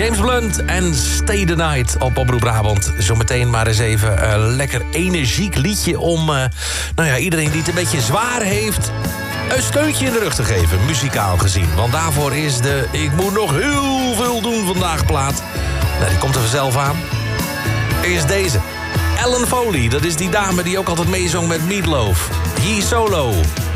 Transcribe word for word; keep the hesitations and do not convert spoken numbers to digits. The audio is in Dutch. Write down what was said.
James Blunt en Stay the Night op Omroep Brabant. Zometeen maar eens even een lekker energiek liedje om uh, nou ja, iedereen die het een beetje zwaar heeft een steuntje in de rug te geven, muzikaal gezien. Want daarvoor is de Ik moet nog heel veel doen vandaag plaat. Nou, die komt er vanzelf aan. Eerst deze. Ellen Foley, dat is die dame die ook altijd meezong met Meatloaf. He Solo.